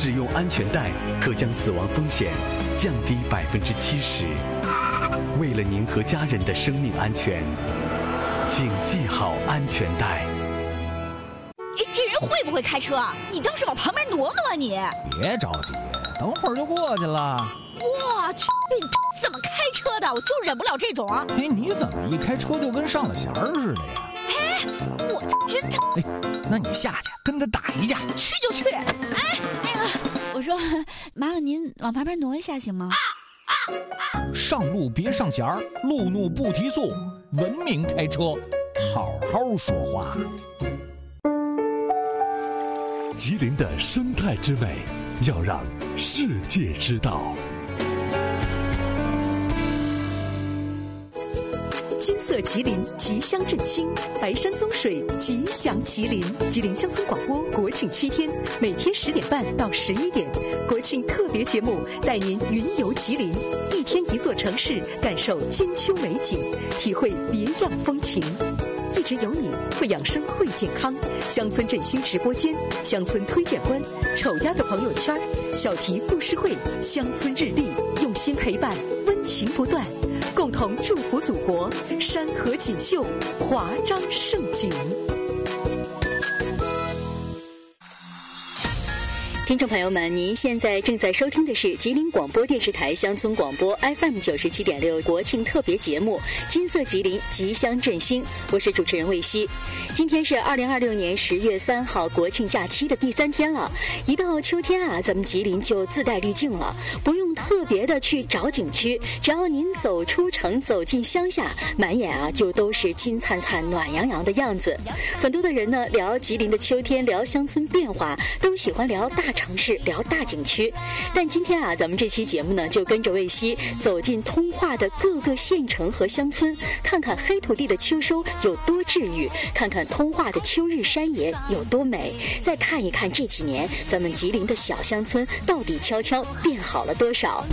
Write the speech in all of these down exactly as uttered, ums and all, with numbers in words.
使用安全带可将死亡风险降低百分之七十。为了您和家人的生命安全，请系好安全带。 哎，这人会不会开车？你倒是往旁边挪挪啊你！ 别着急，等会儿就过去了。 我去，你怎么开车的？我就忍不了这种。 哎，你怎么一开车就跟上了弦儿似的呀？ 哎，我真的…… 哎，那你下去跟他打一架。 去就去。哎，那个，我说，麻烦您往旁边挪一下行吗？ 上路别上弦儿，路怒不提速，文明开车，好好说话。 吉林的生态之美，要让世界知道。 金色吉林，吉祥振兴，白山松水，吉祥吉林。吉林乡村广播国庆七天，每天十点半到十一点，国庆特别节目带您云游吉林，一天一座城市，感受金秋美景，体会别样风情。一直有你，会养生会健康。乡村振兴直播间，乡村推荐官，丑鸭的朋友圈，小题故事会，乡村日历，用心陪伴，温情不断，共同祝福祖国山河锦绣，华章盛景。听众朋友们，您现在正在收听的是吉林广播电视台乡村广播 F M 九十七点六国庆特别节目《金色吉林，吉祥振兴》，我是主持人魏希。今天是二零二六年十月三号国庆假期的第三天了。一到秋天啊，咱们吉林就自带滤镜了，不用特别的去找景区，只要您走出城，走进乡下，满眼啊就都是金灿灿、暖洋洋的样子。很多的人呢，聊吉林的秋天，聊乡村变化，都喜欢聊大城市，聊大景区。但今天啊，咱们这期节目呢，就跟着魏希走进通化的各个县城和乡村，看看黑土地的秋收有多治愈，看看通化的秋日山野有多美，再看一看这几年咱们吉林的小乡村到底悄悄变好了多少。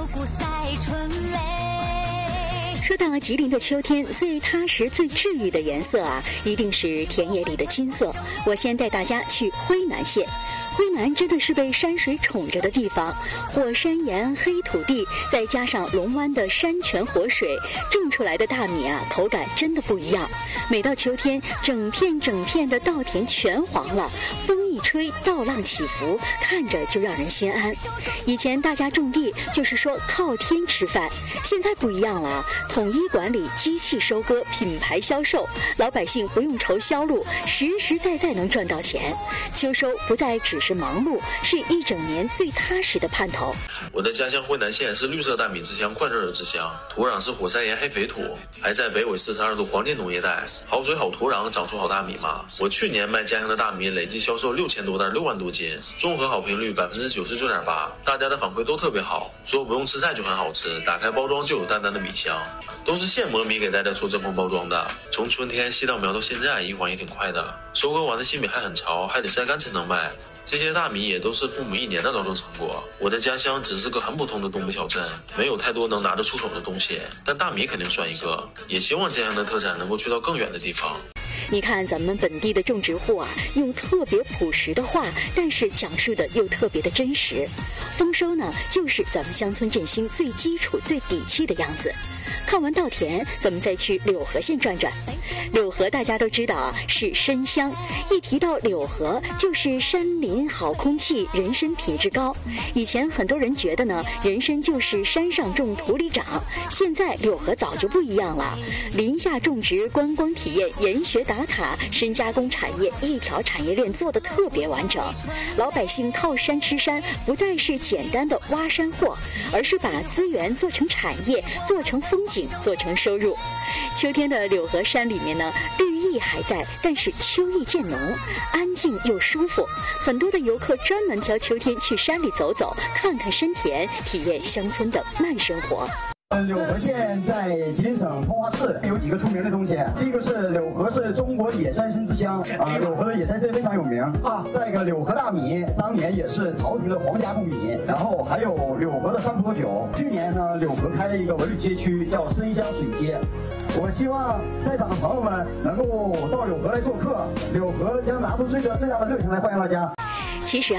说到吉林的秋天，最踏实最治愈的颜色啊，一定是田野里的金色。我先带大家去辉南县。辉南真的是被山水宠着的地方，火山岩、黑土地，再加上龙湾的山泉活水，种出来的大米啊，口感真的不一样。每到秋天，整片整片的稻田全黄了，风一吹，稻浪起伏，看着就让人心安。以前大家种地就是说靠天吃饭，现在不一样了，统一管理，机器收割，品牌销售，老百姓不用愁销路，实实在在能赚到钱。秋收不再只是忙碌，是一整年最踏实的盼头。 我的家乡辉南县是绿色大米之乡、快热热之乡，土壤是火山岩黑肥土，还在北纬四十二度黄金农业带，好水好土壤长出好大米嘛。我去年卖家乡的大米累计销售六千多袋，六万多斤，综合好评率百分之九十九点八，大家的反馈都特别好，说不用吃菜就很好吃，打开包装就有淡淡的米香，都是现磨米给大家做真空包装的。从春天细到苗到现在，一晃也挺快的，收割完的新米还很潮，还得晒干才能卖。这些大米也都是父母一年的劳动成果。我的家乡只是个很普通的东北小镇，没有太多能拿得出手的东西，但大米肯定算一个。也希望家乡的特产能够去到更远的地方。 你看咱们本地的种植户啊，用特别朴实的话，但是讲述的又特别的真实。丰收呢，就是咱们乡村振兴最基础最底气的样子。看完稻田，咱们再去柳河县转转。柳河大家都知道啊，是参乡。一提到柳河，就是山林好空气，人参品质高。以前很多人觉得呢，人参就是山上种土里长，现在柳河早就不一样了。林下种植、观光体验、研学打卡、深加工产业，一条产业链做得特别完整。老百姓靠山吃山，不再是简单的挖山货，而是把资源做成产业，做成风景，做成收入。秋天的柳河山里面呢，绿意还在，但是秋意渐浓，安静又舒服。很多的游客专门挑秋天去山里走走，看看深田，体验乡村的慢生活。 柳河县在吉林省通化市有几个出名的东西，第一个是柳河是中国野山参之乡啊，柳河的野山参非常有名啊。再一个柳河大米当年也是朝廷的皇家贡米，然后还有柳河的山葡萄酒。去年呢，柳河开了一个文旅街区，叫参乡水街。我希望在场的朋友们能够到柳河来做客，柳河将拿出最最大的热情来欢迎大家。其实啊。